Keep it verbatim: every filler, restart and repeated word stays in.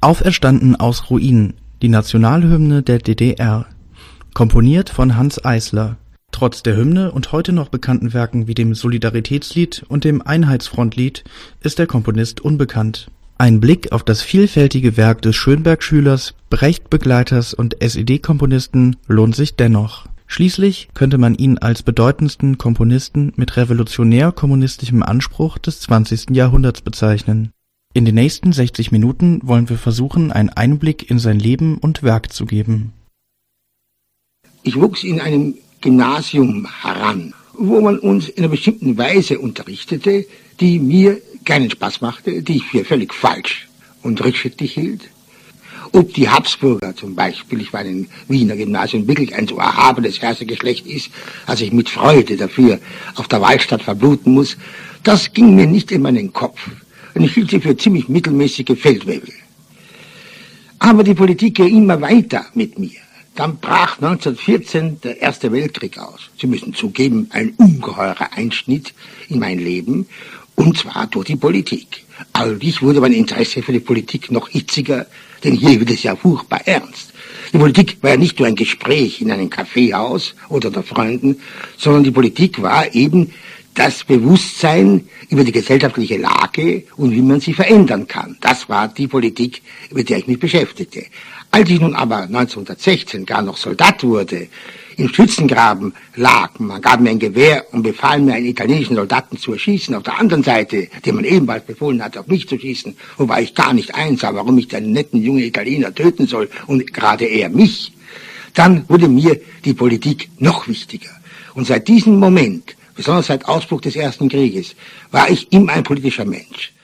Auferstanden aus Ruinen, die Nationalhymne der D D R, komponiert von Hanns Eisler. Trotz der Hymne und heute noch bekannten Werken wie dem Solidaritätslied und dem Einheitsfrontlied ist der Komponist unbekannt. Ein Blick auf das vielfältige Werk des Schönberg-Schülers, Brecht-Begleiters und S E D-Komponisten lohnt sich dennoch. Schließlich könnte man ihn als bedeutendsten Komponisten mit revolutionär-kommunistischem Anspruch des zwanzigsten Jahrhunderts bezeichnen. In den nächsten sechzig Minuten wollen wir versuchen, einen Einblick in sein Leben und Werk zu geben. Ich wuchs in einem Gymnasium heran, wo man uns in einer bestimmten Weise unterrichtete, die mir keinen Spaß machte, die ich für völlig falsch und rückschrittlich hielt. Ob die Habsburger zum Beispiel, ich war in einem Wiener Gymnasium, wirklich ein so erhabenes Herrschergeschlecht ist, als ich mit Freude dafür auf der Wahlstatt verbluten muss, das ging mir nicht in meinen Kopf. Und ich hielt sie für ziemlich mittelmäßige Feldwebel. Aber die Politik ging immer weiter mit mir. Dann brach neunzehnhundertvierzehn der Erste Weltkrieg aus. Sie müssen zugeben, ein ungeheurer Einschnitt in mein Leben, und zwar durch die Politik. Allerdings wurde mein Interesse für die Politik noch hitziger, denn hier wird es ja furchtbar ernst. Die Politik war ja nicht nur ein Gespräch in einem Kaffeehaus oder unter Freunden, sondern die Politik war eben das Bewusstsein über die gesellschaftliche Lage und wie man sie verändern kann. Das war die Politik, mit der ich mich beschäftigte. Als ich nun aber neunzehnhundertsechzehn gar noch Soldat wurde, im Schützengraben lag, man gab mir ein Gewehr und befahl mir, einen italienischen Soldaten zu erschießen. Auf der anderen Seite, dem man ebenfalls befohlen hatte, auf mich zu schießen, wobei ich gar nicht einsah, warum ich den netten jungen Italiener töten soll und gerade er mich. Dann wurde mir die Politik noch wichtiger. Und seit diesem Moment, besonders seit Ausbruch des Ersten Krieges, war ich immer ein politischer Mensch.